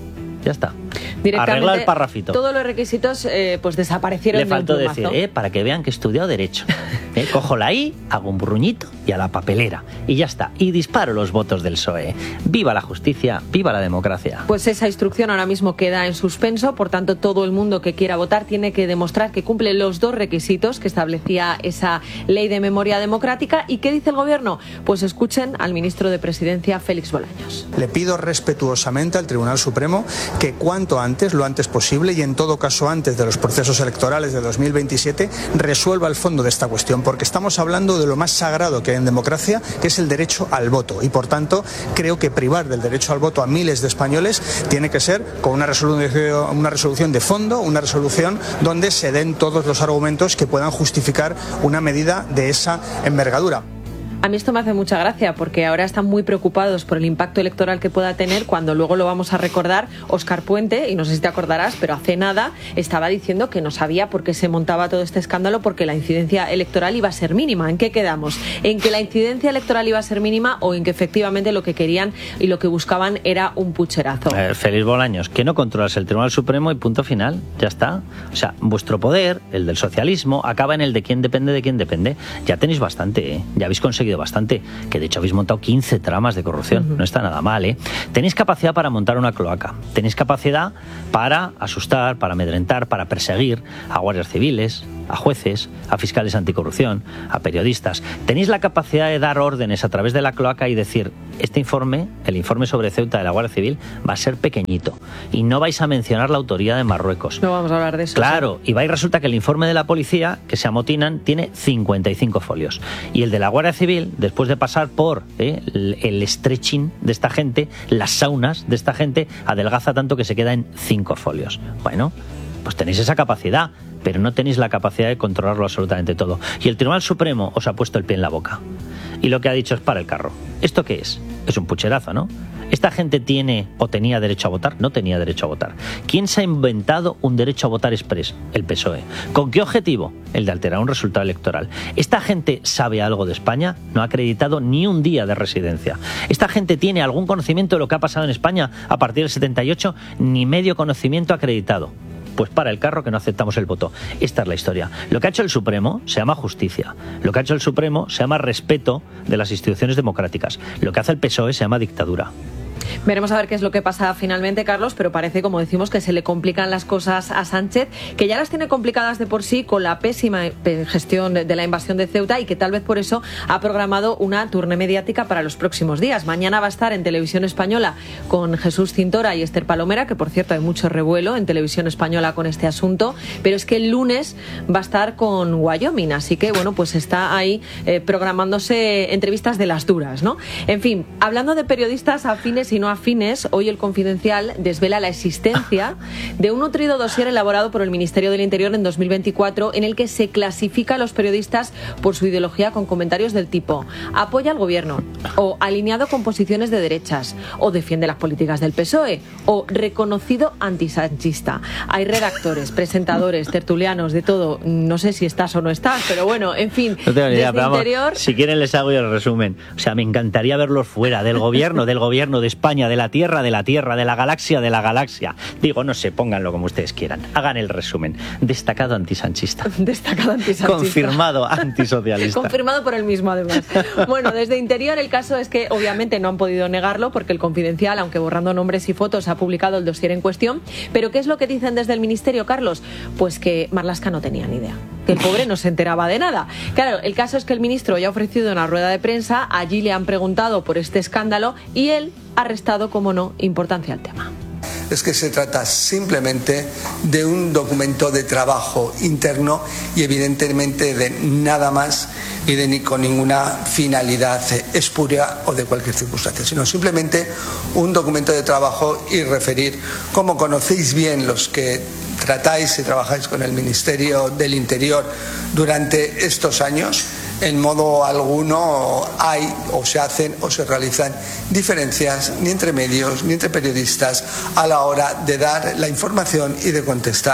Ya está. Directamente, arregla el parrafito. Todos los requisitos eh, pues desaparecieron. Le faltó de un decir, eh, para que vean que he estudiado Derecho. Eh, cojo la I, hago un burruñito y a la papelera. Y ya está. Y disparo los votos del P S O E. Viva la justicia, viva la democracia. Pues esa instrucción ahora mismo queda en suspenso. Por tanto, todo el mundo que quiera votar tiene que demostrar que cumple los dos requisitos que establecía esa ley de memoria democrática. ¿Y qué dice el gobierno? Pues escuchen al ministro de Presidencia, Félix Bolaños. Le pido respetuosamente al Tribunal Supremo que cuanto antes, lo antes posible y en todo caso antes de los procesos electorales de dos mil veintisiete, resuelva el fondo de esta cuestión, porque estamos hablando de lo más sagrado que hay en democracia, que es el derecho al voto, y por tanto creo que privar del derecho al voto a miles de españoles tiene que ser con una resolución, una resolución de fondo, una resolución donde se den todos los argumentos que puedan justificar una medida de esa envergadura. A mí esto me hace mucha gracia porque ahora están muy preocupados por el impacto electoral que pueda tener, cuando luego lo vamos a recordar. Óscar Puente, y no sé si te acordarás, pero hace nada estaba diciendo que no sabía por qué se montaba todo este escándalo, porque la incidencia electoral iba a ser mínima. ¿En qué quedamos? ¿En que la incidencia electoral iba a ser mínima o en que efectivamente lo que querían y lo que buscaban era un pucherazo? Eh, Félix Bolaños, que no controlas el Tribunal Supremo y punto final, ya está. O sea, vuestro poder, el del socialismo, acaba en el de quién depende de quién depende. Ya tenéis bastante, ¿eh? Ya habéis conseguido bastante, que de hecho habéis montado quince tramas de corrupción, uh-huh. No está nada mal, ¿eh? Tenéis capacidad para montar una cloaca, tenéis capacidad para asustar, para amedrentar, para perseguir a guardias civiles, a jueces, a fiscales anticorrupción, a periodistas. Tenéis la capacidad de dar órdenes a través de la cloaca y decir, este informe, el informe sobre Ceuta de la Guardia Civil, va a ser pequeñito y no vais a mencionar la autoría de Marruecos. No vamos a hablar de eso. Claro, sí. Y va y resulta que el informe de la policía, que se amotinan, tiene cincuenta y cinco folios. Y el de la Guardia Civil, después de pasar por eh, el, el stretching de esta gente, las saunas de esta gente, adelgaza tanto que se queda en cinco folios. Bueno, pues tenéis esa capacidad, pero no tenéis la capacidad de controlarlo absolutamente todo. Y el Tribunal Supremo os ha puesto el pie en la boca. Y lo que ha dicho es para el carro. ¿Esto qué es? Es un pucherazo, ¿no? ¿Esta gente tiene o tenía derecho a votar? No tenía derecho a votar. ¿Quién se ha inventado un derecho a votar exprés? El P S O E. ¿Con qué objetivo? El de alterar un resultado electoral. ¿Esta gente sabe algo de España? No ha acreditado ni un día de residencia. ¿Esta gente tiene algún conocimiento de lo que ha pasado en España a partir del setenta y ocho? Ni medio conocimiento acreditado. Pues para el carro, que no aceptamos el voto. Esta es la historia. Lo que ha hecho el Supremo se llama justicia. Lo que ha hecho el Supremo se llama respeto de las instituciones democráticas. Lo que hace el P S O E se llama dictadura. Veremos a ver qué es lo que pasa finalmente, Carlos, pero parece, como decimos, que se le complican las cosas a Sánchez, que ya las tiene complicadas de por sí con la pésima gestión de la invasión de Ceuta, y que tal vez por eso ha programado una tournée mediática para los próximos días. Mañana va a estar en Televisión Española con Jesús Cintora y Esther Palomera, que por cierto hay mucho revuelo en Televisión Española con este asunto, pero es que el lunes va a estar con Wyoming, así que bueno, pues está ahí eh, programándose entrevistas de las duras, ¿no? En fin, hablando de periodistas afines y no afines, hoy el Confidencial desvela la existencia de un nutrido dossier elaborado por el Ministerio del Interior en dos mil veinticuatro, en el que se clasifica a los periodistas por su ideología, con comentarios del tipo: apoya al gobierno, o alineado con posiciones de derechas, o defiende las políticas del P S O E, o reconocido antisanchista. Hay redactores, presentadores, tertulianos, de todo. No sé si estás o no estás, pero bueno, en fin, no tengo ni idea, desde pero Interior... Vamos, si quieren les hago yo el resumen. O sea, me encantaría verlos fuera del gobierno, del gobierno de España, de la Tierra, de la Tierra, de la galaxia, de la galaxia. Digo, no sé, pónganlo como ustedes quieran. Hagan el resumen. Destacado antisanchista. Destacado antisanchista. Confirmado antisocialista. Confirmado por él mismo, además. Bueno, desde Interior el caso es que obviamente no han podido negarlo, porque el Confidencial, aunque borrando nombres y fotos, ha publicado el dossier en cuestión. Pero ¿qué es lo que dicen desde el Ministerio, Carlos? Pues que Marlaska no tenía ni idea, que el pobre no se enteraba de nada. Claro, el caso es que el ministro ya ha ofrecido una rueda de prensa, allí le han preguntado por este escándalo y él ha restado, como no, importancia al tema. Es que se trata simplemente de un documento de trabajo interno y evidentemente de nada más y de ni con ninguna finalidad espuria o de cualquier circunstancia, sino simplemente un documento de trabajo y referir, como conocéis bien los que tratáis y trabajáis con el Ministerio del Interior durante estos años, en modo alguno hay o se hacen o se realizan diferencias ni entre medios ni entre periodistas a la hora de dar la información y de contestar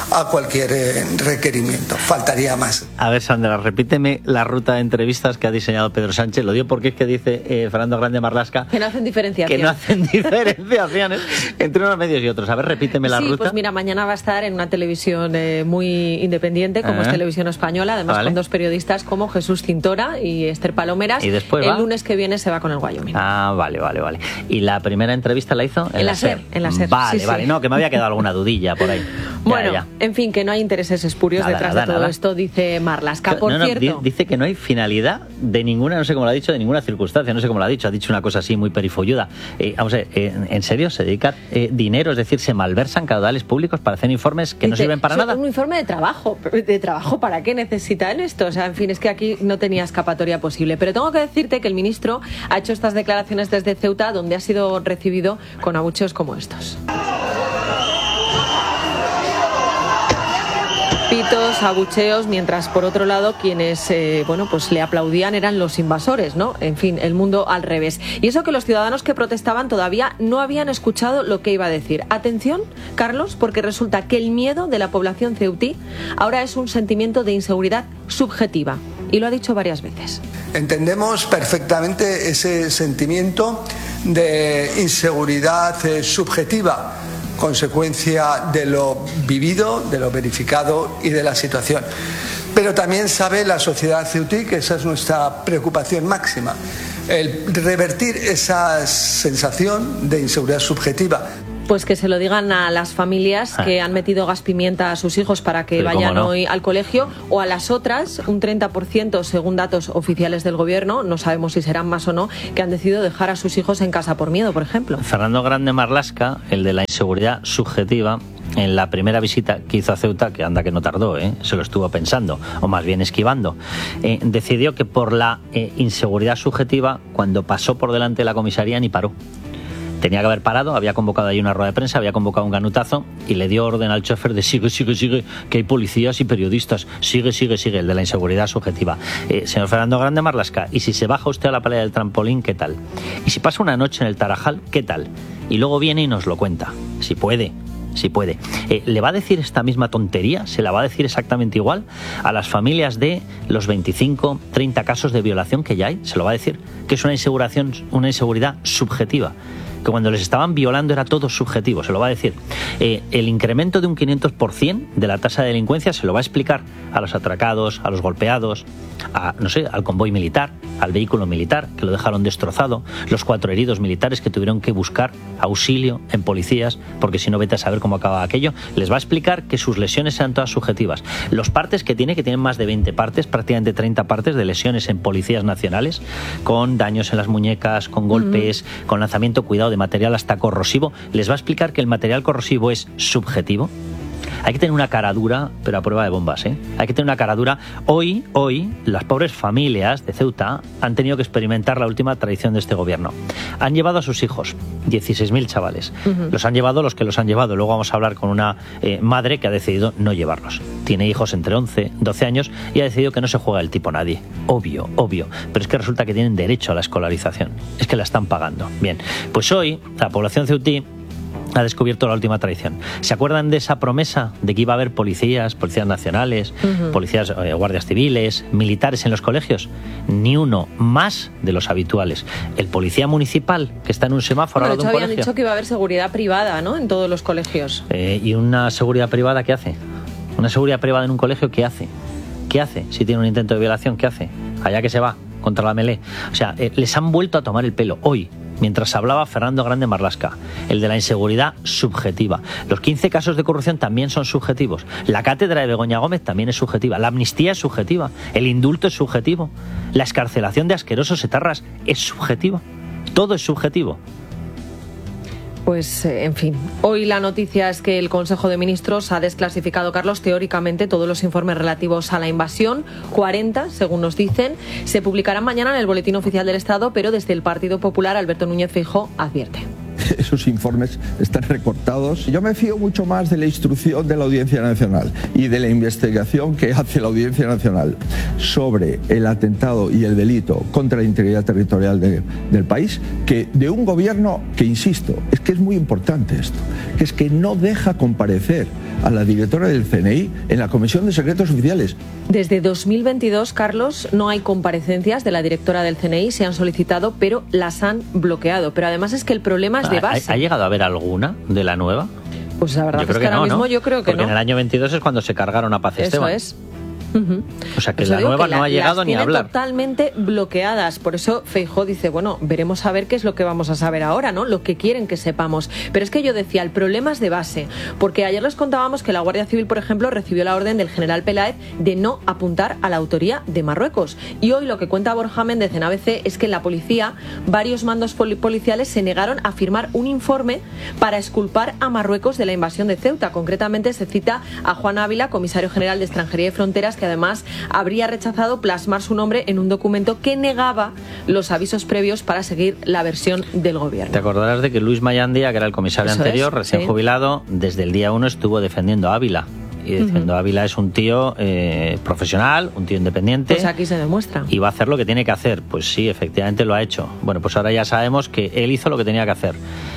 a cualquier eh, requerimiento. Faltaría más. A ver, Sandra, repíteme la ruta de entrevistas que ha diseñado Pedro Sánchez. Lo digo porque es que dice eh, Fernando Grande Marlaska que no hacen diferenciación. Que no hacen diferenciaciones entre unos medios y otros. A ver, repíteme la sí, ruta. Pues mira, mañana va a estar en una televisión eh, muy independiente, como eh. es Televisión Española, además vale. con dos periodistas como Jesús Cintora y Esther Palomeras. ¿Y después el va? lunes que viene se va con el Wyoming. Ah, vale, vale, vale. ¿Y la primera entrevista la hizo? En, en la SER. En la SER. Vale, sí, vale. sí. No, que me había quedado alguna dudilla por ahí. Bueno, ya, ya. en fin, que no hay intereses espurios nada, detrás nada, de todo nada. esto, dice Marlaska. Por no, no, cierto... Dice que no hay finalidad de ninguna, no sé cómo lo ha dicho, de ninguna circunstancia, no sé cómo lo ha dicho, ha dicho una cosa así muy perifolluda. Eh, vamos a ver, eh, ¿en serio se dedica eh, dinero, es decir, se malversan caudales públicos para hacer informes que dice, no sirven para nada? Un informe de trabajo, ¿de trabajo para qué necesitan esto? O sea, en fin, es que aquí no tenía escapatoria posible. Pero tengo que decirte que el ministro ha hecho estas declaraciones desde Ceuta, donde ha sido recibido con abucheos como estos. Pitos, abucheos, mientras por otro lado quienes eh, bueno, pues le aplaudían eran los invasores, ¿no? En fin, el mundo al revés. Y eso que los ciudadanos que protestaban todavía no habían escuchado lo que iba a decir. Atención, Carlos, porque resulta que el miedo de la población ceutí ahora es un sentimiento de inseguridad subjetiva. Y lo ha dicho varias veces. Entendemos perfectamente ese sentimiento de inseguridad eh, subjetiva, consecuencia de lo vivido, de lo verificado y de la situación. Pero también sabe la sociedad ceutí que esa es nuestra preocupación máxima, el revertir esa sensación de inseguridad subjetiva. Pues que se lo digan a las familias que han metido gas pimienta a sus hijos para que vayan no? hoy al colegio, o a las otras, un treinta por ciento según datos oficiales del gobierno, no sabemos si serán más o no, que han decidido dejar a sus hijos en casa por miedo, por ejemplo. Fernando Grande Marlaska, el de la inseguridad subjetiva, en la primera visita que hizo a Ceuta, que anda que no tardó, ¿eh? se lo estuvo pensando, o más bien esquivando, eh, decidió que por la eh, inseguridad subjetiva, cuando pasó por delante de la comisaría, ni paró. Tenía que haber parado, había convocado ahí una rueda de prensa, había convocado un ganutazo y le dio orden al chofer de sigue, sigue, sigue, que hay policías y periodistas, sigue, sigue, sigue, el de la inseguridad subjetiva. Eh, señor Fernando Grande Marlaska, y si se baja usted a la playa del trampolín, ¿qué tal? Y si pasa una noche en el Tarajal, ¿qué tal? Y luego viene y nos lo cuenta, si puede. Si puede. Eh, ¿Le va a decir esta misma tontería? ¿Se la va a decir exactamente igual a las familias de los veinticinco, treinta casos de violación que ya hay? ¿Se lo va a decir? Que es una inseguridad, una inseguridad subjetiva. Que cuando les estaban violando era todo subjetivo, se lo va a decir. Eh, el incremento de un quinientos por ciento de la tasa de delincuencia se lo va a explicar a los atracados, a los golpeados, a, no sé, al convoy militar, al vehículo militar, que lo dejaron destrozado, los cuatro heridos militares que tuvieron que buscar auxilio en policías, porque si no vete a saber cómo acaba aquello. Les va a explicar que sus lesiones sean todas subjetivas. Los partes que tiene, que tienen más de veinte partes, prácticamente treinta partes de lesiones en policías nacionales, con daños en las muñecas, con golpes, uh-huh. con lanzamiento, cuidado, de material hasta corrosivo, les va a explicar que el material corrosivo es subjetivo. Hay que tener una cara dura, pero a prueba de bombas, ¿eh? Hay que tener una cara dura. Hoy, hoy, las pobres familias de Ceuta han tenido que experimentar la última tradición de este gobierno. Han llevado a sus hijos, dieciséis mil chavales. Uh-huh. Los han llevado los que los han llevado. Luego vamos a hablar con una eh, madre que ha decidido no llevarlos. Tiene hijos entre once, doce años y ha decidido que no se juega el tipo nadie. Obvio, obvio. Pero es que resulta que tienen derecho a la escolarización. Es que la están pagando. Bien, pues hoy la población ceutí ha descubierto la última tradición. ¿Se acuerdan de esa promesa de que iba a haber policías, policías nacionales, uh-huh. policías, eh, guardias civiles, militares en los colegios? Ni uno más de los habituales. El policía municipal que está en un semáforo bueno, al lado de un habían colegio. dicho que iba a haber seguridad privada, ¿no? En todos los colegios. Eh, ¿Y una seguridad privada qué hace? ¿Una seguridad privada en un colegio qué hace? ¿Qué hace? Si tiene un intento de violación, ¿qué hace? Allá que se va, contra la melé. O sea, eh, les han vuelto a tomar el pelo hoy, mientras hablaba Fernando Grande Marlaska, el de la inseguridad subjetiva. Los quince casos de corrupción también son subjetivos. La cátedra de Begoña Gómez también es subjetiva. La amnistía es subjetiva. El indulto es subjetivo. La excarcelación de asquerosos etarras es subjetiva. Todo es subjetivo. Pues, en fin, hoy la noticia es que el Consejo de Ministros ha desclasificado, Carlos, teóricamente todos los informes relativos a la invasión, cuarenta, según nos dicen, se publicarán mañana en el Boletín Oficial del Estado, pero desde el Partido Popular, Alberto Núñez Feijóo advierte. que esos informes están recortados. Yo me fío mucho más de la instrucción de la Audiencia Nacional y de la investigación que hace la Audiencia Nacional sobre el atentado y el delito contra la integridad territorial de, del país, que de un gobierno que, insisto, es que es muy importante esto, que es que no deja comparecer a la directora del C N I en la Comisión de Secretos Oficiales. Desde dos mil veintidós, Carlos, no hay comparecencias de la directora del C N I, se han solicitado, pero las han bloqueado. Pero además es que el problema es de base. ¿Ha, ha llegado a haber alguna de la nueva? Pues la verdad yo es creo que, que ahora no, mismo ¿no? yo creo que Porque no. en el año veintidós es cuando se cargaron a Paz Esteban. Eso es. Uh-huh. O sea que Eso la digo nueva que no la, ha llegado las ni a tiene hablar. Totalmente bloqueadas. Por eso Feijóo dice, bueno, veremos a ver qué es lo que vamos a saber ahora, ¿no? Lo que quieren que sepamos. Pero es que yo decía, el problema es de base. Porque ayer les contábamos que la Guardia Civil, por ejemplo, recibió la orden del general Peláez de no apuntar a la autoría de Marruecos. Y hoy lo que cuenta Borja Méndez en A B C es que en la policía varios mandos poli- policiales se negaron a firmar un informe para exculpar a Marruecos de la invasión de Ceuta. Concretamente se cita a Juan Ávila, comisario general de Extranjería y Fronteras, que además habría rechazado plasmar su nombre en un documento que negaba los avisos previos para seguir la versión del gobierno. Te acordarás de que Luis Mayandía, que era el comisario Eso anterior, es, recién sí. jubilado, desde el día uno estuvo defendiendo a Ávila. Y diciendo, uh-huh. Ávila es un tío eh, profesional, un tío independiente. Pues aquí se demuestra. Y va a hacer lo que tiene que hacer. Pues sí, efectivamente lo ha hecho. Bueno, pues ahora ya sabemos que él hizo lo que tenía que hacer.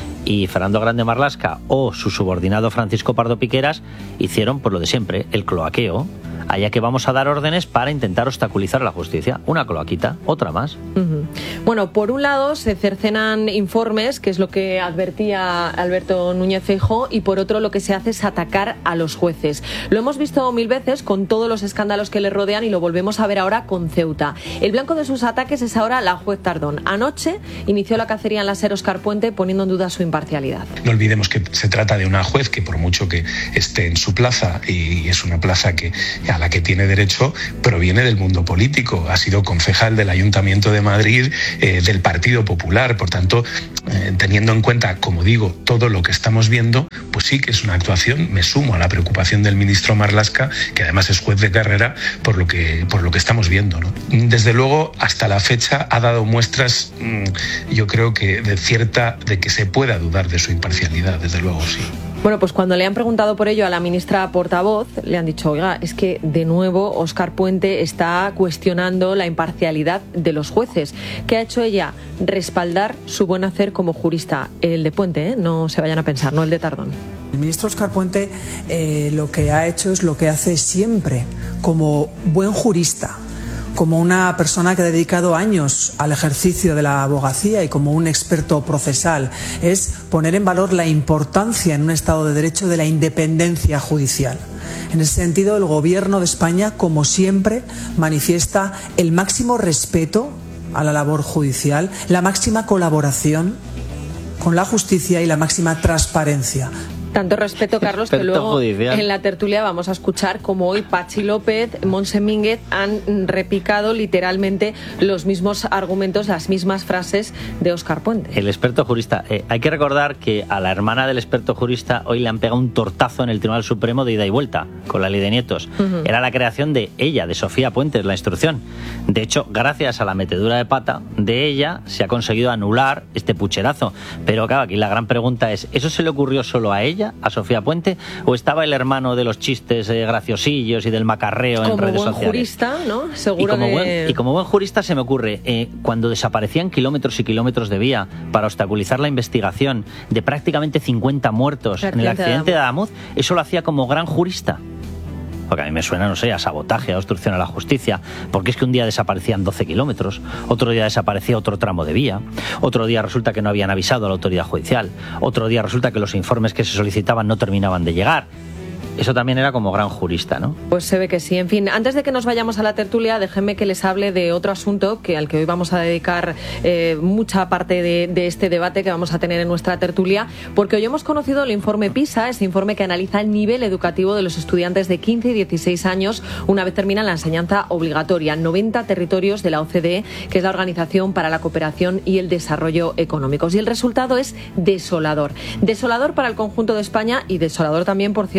Y Fernando Grande Marlaska o su subordinado Francisco Pardo Piqueras hicieron por lo de siempre, el cloaqueo, allá que vamos a dar órdenes para intentar obstaculizar a la justicia. Una cloaquita, otra más. Uh-huh. Bueno, por un lado se cercenan informes, que es lo que advertía Alberto Núñez Feijóo, y por otro lo que se hace es atacar a los jueces. Lo hemos visto mil veces con todos los escándalos que le rodean y lo volvemos a ver ahora con Ceuta. El blanco de sus ataques es ahora la juez Tardón. Anoche inició la cacería en la SER Óscar Puente poniendo en duda su imparcialidad. No olvidemos que se trata de una juez que, por mucho que esté en su plaza, y es una plaza que a la que tiene derecho, proviene del mundo político. Ha sido concejal del Ayuntamiento de Madrid, eh, del Partido Popular. Por tanto, eh, teniendo en cuenta, como digo, todo lo que estamos viendo, pues sí que es una actuación. Me sumo a la preocupación del ministro Marlaska, que además es juez de carrera, por lo que, por lo que estamos viendo, ¿no? Desde luego, hasta la fecha ha dado muestras, mmm, yo creo que de cierta, de que se pueda dudar de su imparcialidad, desde luego sí. Bueno, pues cuando le han preguntado por ello a la ministra portavoz, le han dicho, oiga, es que de nuevo Óscar Puente está cuestionando la imparcialidad de los jueces. ¿Qué ha hecho ella? Respaldar su buen hacer como jurista. El de Puente, ¿eh? No se vayan a pensar, no el de Tardón. El ministro Óscar Puente eh, lo que ha hecho es lo que hace siempre, como buen jurista, como una persona que ha dedicado años al ejercicio de la abogacía y como un experto procesal, es poner en valor la importancia en un Estado de Derecho de la independencia judicial. En ese sentido, el Gobierno de España, como siempre, manifiesta el máximo respeto a la labor judicial, la máxima colaboración con la justicia y la máxima transparencia. Tanto respeto, Carlos, que luego judicial. En la tertulia vamos a escuchar como hoy Pachi López, Montse Mínguez han repicado literalmente los mismos argumentos, las mismas frases de Óscar Puente. El experto jurista. Eh, hay que recordar que a la hermana del experto jurista hoy le han pegado un tortazo en el Tribunal Supremo de ida y vuelta con la ley de nietos. Uh-huh. Era la creación de ella, de Sofía Puentes, la instrucción. De hecho, gracias a la metedura de pata de ella, se ha conseguido anular este pucherazo. Pero claro, aquí la gran pregunta es, ¿eso se le ocurrió solo a ella, a Sofía Puente, o estaba el hermano de los chistes eh, graciosillos y del macarreo como en redes buen sociales? Jurista, ¿no? Seguro y, como de... buen, y como buen jurista se me ocurre, eh, cuando desaparecían kilómetros y kilómetros de vía para obstaculizar la investigación de prácticamente cincuenta muertos en el accidente de Adamuz, eso lo hacía como gran jurista. Porque a mí me suena, no sé, a sabotaje, a obstrucción a la justicia, porque es que un día desaparecían doce kilómetros, otro día desaparecía otro tramo de vía, otro día resulta que no habían avisado a la autoridad judicial, otro día resulta que los informes que se solicitaban no terminaban de llegar. Eso también era como gran jurista, ¿no? Pues se ve que sí. En fin, antes de que nos vayamos a la tertulia, déjenme que les hable de otro asunto que al que hoy vamos a dedicar eh, mucha parte de, de este debate que vamos a tener en nuestra tertulia, porque hoy hemos conocido el informe PISA, ese informe que analiza el nivel educativo de los estudiantes de quince y dieciséis años una vez terminan la enseñanza obligatoria. noventa territorios de la O C D E, que es la Organización para la Cooperación y el Desarrollo Económicos. Y el resultado es desolador. Desolador para el conjunto de España y desolador también, por cierto,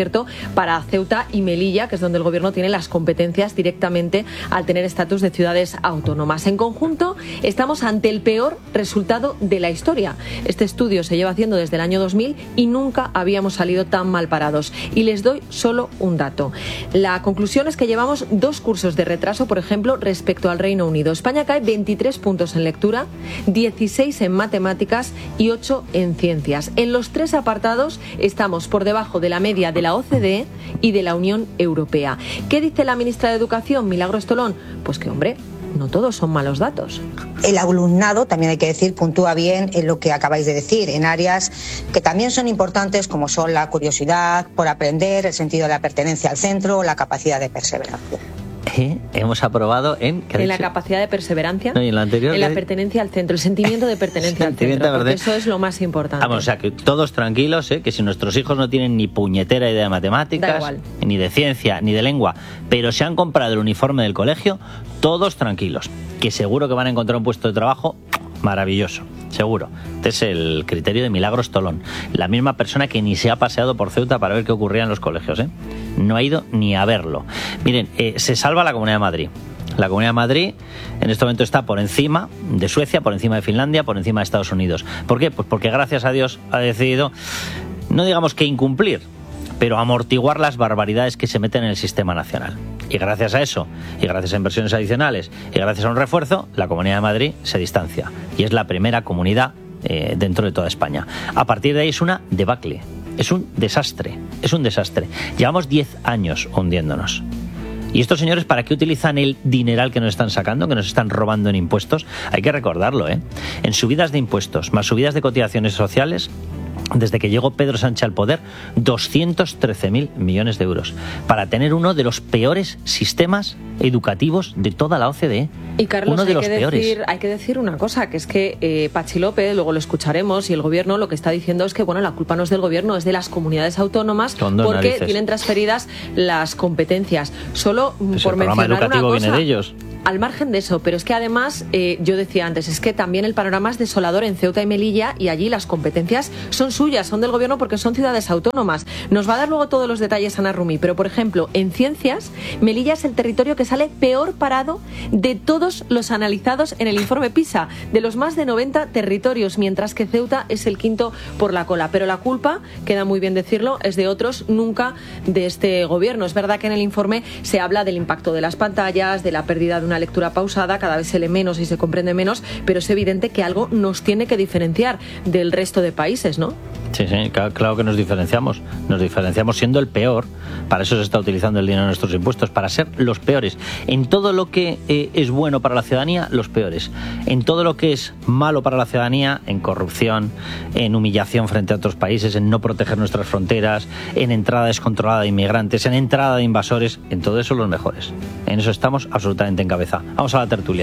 para Ceuta y Melilla, que es donde el gobierno tiene las competencias directamente al tener estatus de ciudades autónomas. En conjunto, estamos ante el peor resultado de la historia. Este estudio se lleva haciendo desde el año dos mil y nunca habíamos salido tan mal parados. Y les doy solo un dato. La conclusión es que llevamos dos cursos de retraso, por ejemplo, respecto al Reino Unido. España cae veintitrés puntos en lectura, dieciséis en matemáticas y ocho en ciencias. En los tres apartados estamos por debajo de la media de la O C D E y de la Unión Europea. ¿Qué dice la ministra de Educación, Milagros Tolón? Pues que, hombre, no todos son malos datos. El alumnado, también hay que decir, puntúa bien en lo que acabáis de decir, en áreas que también son importantes, como son la curiosidad por aprender, el sentido de la pertenencia al centro, la capacidad de perseverancia. ¿Eh? Hemos aprobado en... En la capacidad de perseverancia, no, y en, la anterior, en la ¿eh? pertenencia al centro, el sentimiento de pertenencia al centro, porque eso es lo más importante. Vamos, o sea, que todos tranquilos, ¿eh? Que si nuestros hijos no tienen ni puñetera idea de matemáticas, ni de ciencia, ni de lengua, pero se han comprado el uniforme del colegio, todos tranquilos, que seguro que van a encontrar un puesto de trabajo maravilloso, seguro. Este es el criterio de Milagros Tolón, la misma persona que ni se ha paseado por Ceuta para ver qué ocurría en los colegios, ¿eh? No ha ido ni a verlo. Miren, eh, se salva la Comunidad de Madrid. La Comunidad de Madrid en este momento está por encima de Suecia, por encima de Finlandia, por encima de Estados Unidos. ¿Por qué? Pues porque gracias a Dios ha decidido, no digamos que incumplir, pero amortiguar las barbaridades que se meten en el sistema nacional. Y gracias a eso, y gracias a inversiones adicionales, y gracias a un refuerzo, la Comunidad de Madrid se distancia. Y es la primera comunidad eh, dentro de toda España. A partir de ahí es una debacle, es un desastre, es un desastre. Llevamos diez años hundiéndonos. ¿Y estos señores para qué utilizan el dineral que nos están sacando, que nos están robando en impuestos? Hay que recordarlo, ¿eh? En subidas de impuestos, más subidas de cotizaciones sociales, desde que llegó Pedro Sánchez al poder, doscientos trece mil millones de euros, para tener uno de los peores sistemas educativos de toda la O C D E. Y Carlos, uno de hay, los que peores. decir, hay que decir una cosa, que es que eh, Pachi López, luego lo escucharemos, y el gobierno lo que está diciendo es que bueno, la culpa no es del gobierno, es de las comunidades autónomas, porque narices. tienen transferidas las competencias. Solo Pues por el programa mencionar educativo una cosa, viene de ellos. Al margen de eso, pero es que además, eh, yo decía antes, es que también el panorama es desolador en Ceuta y Melilla, y allí las competencias son suyas, son del gobierno porque son ciudades autónomas. Nos va a dar luego todos los detalles Ana Rumi, pero por ejemplo, en ciencias, Melilla es el territorio que sale peor parado de todos los analizados en el informe PISA, de los más de noventa territorios, mientras que Ceuta es el quinto por la cola. Pero la culpa, queda muy bien decirlo, es de otros, nunca de este gobierno. Es verdad que en el informe se habla del impacto de las pantallas, de la pérdida de una lectura pausada, cada vez se lee menos y se comprende menos, pero es evidente que algo nos tiene que diferenciar del resto de países, ¿no? Sí, sí, claro que nos diferenciamos. Nos diferenciamos siendo el peor. Para eso se está utilizando el dinero de nuestros impuestos, para ser los peores. En todo lo que eh, es bueno para la ciudadanía, los peores. En todo lo que es malo para la ciudadanía, en corrupción, en humillación frente a otros países, en no proteger nuestras fronteras, en entrada descontrolada de inmigrantes, en entrada de invasores, en todo eso los mejores. En eso estamos absolutamente en cabeza. Vamos a la tertulia.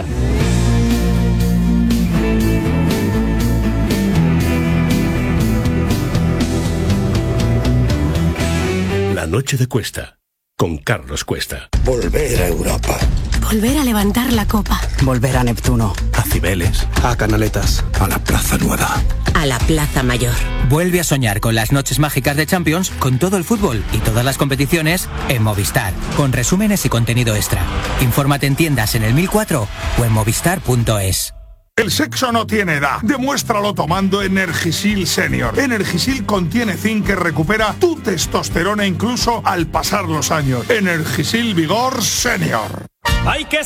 La noche de Cuesta, con Carlos Cuesta. Volver a Europa. Volver a levantar la copa. Volver a Neptuno. A Cibeles. A Canaletas. A la Plaza Nueva. A la Plaza Mayor. Vuelve a soñar con las noches mágicas de Champions, con todo el fútbol y todas las competiciones en Movistar, con resúmenes y contenido extra. Infórmate en tiendas en el mil cuatro o en movistar punto es. El sexo no tiene edad. Demuéstralo tomando Energisil Senior. Energisil contiene zinc que recupera tu testosterona incluso al pasar los años. Energisil Vigor Senior. Hay que